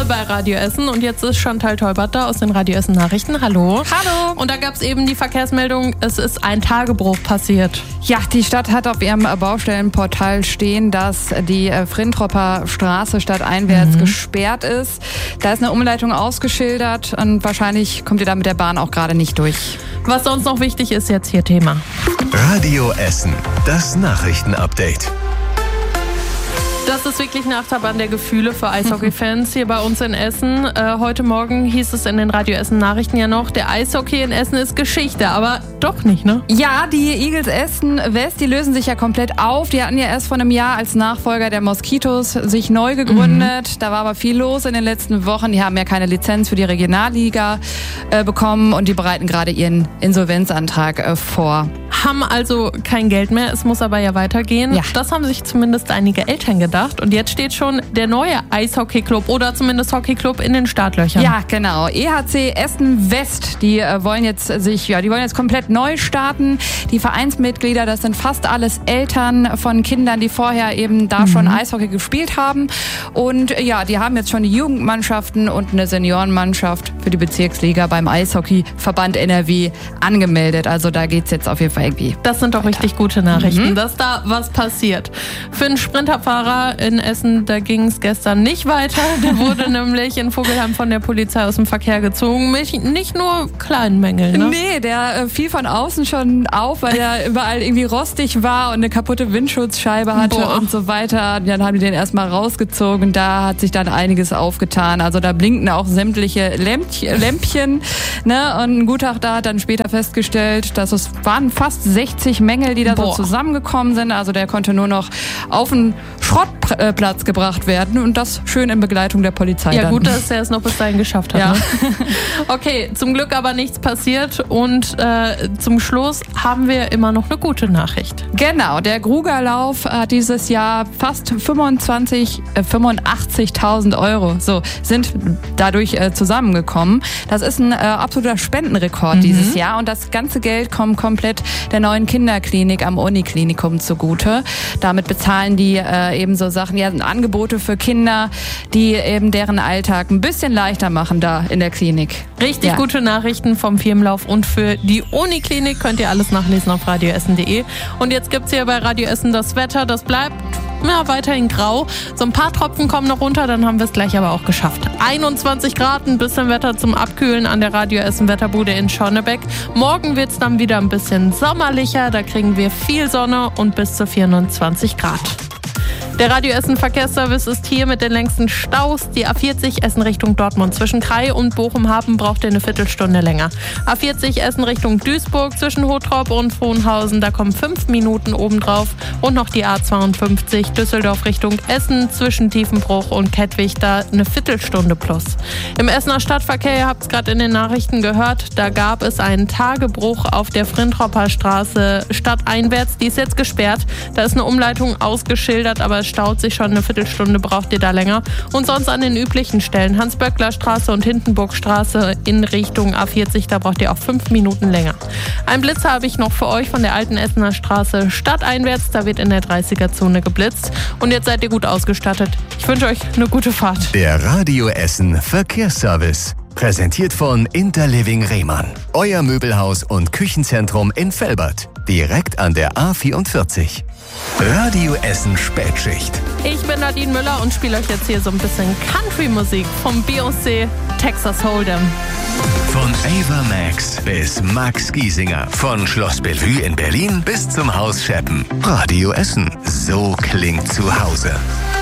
bei Radio Essen und jetzt ist Chantal Teubert da aus den Radio Essen Nachrichten. Hallo. Hallo. Und da gab es eben die Verkehrsmeldung, es ist ein Tagebruch passiert. Ja, die Stadt hat auf ihrem Baustellenportal stehen, dass die Frintropper Straße stadteinwärts gesperrt ist. Da ist eine Umleitung ausgeschildert und wahrscheinlich kommt ihr da mit der Bahn auch gerade nicht durch. Was sonst noch wichtig ist, jetzt hier Thema. Radio Essen, das Nachrichtenupdate. Das ist wirklich eine Achterbahn der Gefühle für Eishockey-Fans hier bei uns in Essen. Heute Morgen hieß es in den Radio Essen Nachrichten ja noch, der Eishockey in Essen ist Geschichte, aber doch nicht, ne? Ja, die Eagles Essen West, die lösen sich ja komplett auf. Die hatten ja erst vor einem Jahr als Nachfolger der Moskitos sich neu gegründet. Da war aber viel los in den letzten Wochen. Die haben ja keine Lizenz für die Regionalliga bekommen und die bereiten gerade ihren Insolvenzantrag vor. Haben also kein Geld mehr, es muss aber ja weitergehen. Ja. Das haben sich zumindest einige Eltern gedacht. Und jetzt steht schon der neue Eishockey-Club oder zumindest Hockey-Club in den Startlöchern. Ja, genau. EHC Essen West, die wollen jetzt komplett neu starten. Die Vereinsmitglieder, das sind fast alles Eltern von Kindern, die vorher eben da schon Eishockey gespielt haben. Und ja, die haben jetzt schon die Jugendmannschaften und eine Seniorenmannschaft für die Bezirksliga beim Eishockeyverband NRW angemeldet. Also da geht's jetzt auf jeden Fall irgendwie. Das sind doch richtig gute Nachrichten, dass da was passiert. Für einen Sprinterfahrer in Essen, da ging es gestern nicht weiter. Der wurde nämlich in Vogelheim von der Polizei aus dem Verkehr gezogen. Nicht nur kleinen Mängeln, ne? Nee, der fiel von außen schon auf, weil er überall irgendwie rostig war und eine kaputte Windschutzscheibe hatte und so weiter. Dann haben die den erstmal rausgezogen. Da hat sich dann einiges aufgetan. Also da blinkten auch sämtliche Lämpchen. Ne? Und ein Gutachter hat dann später festgestellt, dass es waren fast 60 Mängel, die da so zusammengekommen sind. Also der konnte nur noch auf den Schrottplatz gebracht werden und das schön in Begleitung der Polizei. Ja, dann. Gut, dass er es noch bis dahin geschafft hat. Ja. Ne? Okay, zum Glück aber nichts passiert und zum Schluss haben wir immer noch eine gute Nachricht. Genau, der Grugerlauf hat dieses Jahr fast 85.000 Euro sind dadurch zusammengekommen. Das ist ein absoluter Spendenrekord dieses Jahr und das ganze Geld kommt komplett der neuen Kinderklinik am Uniklinikum zugute. Damit bezahlen die eben so Sachen, ja, Angebote für Kinder, die eben deren Alltag ein bisschen leichter machen da in der Klinik. Richtig gute Nachrichten vom Firmenlauf und für die Uniklinik könnt ihr alles nachlesen auf radioessen.de. Und jetzt gibt's hier bei Radio Essen das Wetter, das bleibt weiterhin grau. So ein paar Tropfen kommen noch runter, dann haben wir es gleich aber auch geschafft. 21 Grad, ein bisschen Wetter zum Abkühlen an der Radio Essen Wetterbude in Schornebeck. Morgen wird's dann wieder ein bisschen sommerlicher, da kriegen wir viel Sonne und bis zu 24 Grad. Der Radio Essen Verkehrsservice ist hier mit den längsten Staus. Die A40 Essen Richtung Dortmund zwischen Krai und Bochum-Hafen braucht ihr eine Viertelstunde länger. A40 Essen Richtung Duisburg zwischen Hottrop und Frohnhausen, da kommen 5 Minuten obendrauf. Und noch die A52 Düsseldorf Richtung Essen zwischen Tiefenbruch und Kettwig, da eine Viertelstunde plus. Im Essener Stadtverkehr, ihr habt es gerade in den Nachrichten gehört, da gab es einen Tagebruch auf der Frintropper Straße stadteinwärts. Die ist jetzt gesperrt. Da ist eine Umleitung ausgeschildert, aber es staut sich schon, eine Viertelstunde braucht ihr da länger. Und sonst an den üblichen Stellen, Hans-Böckler-Straße und Hindenburgstraße in Richtung A40, da braucht ihr auch 5 Minuten länger. Ein Blitzer habe ich noch für euch von der alten Essener Straße stadteinwärts, da wird in der 30er-Zone geblitzt. Und jetzt seid ihr gut ausgestattet. Ich wünsche euch eine gute Fahrt. Der Radio Essen Verkehrsservice. Präsentiert von Interliving Rehmann. Euer Möbelhaus und Küchenzentrum in Velbert. Direkt an der A44. Radio Essen Spätschicht. Ich bin Nadine Müller und spiele euch jetzt hier so ein bisschen Country-Musik vom Beyoncé Texas Hold'em. Von Ava Max bis Max Giesinger. Von Schloss Bellevue in Berlin bis zum Haus Scheppen. Radio Essen. So klingt zu Hause.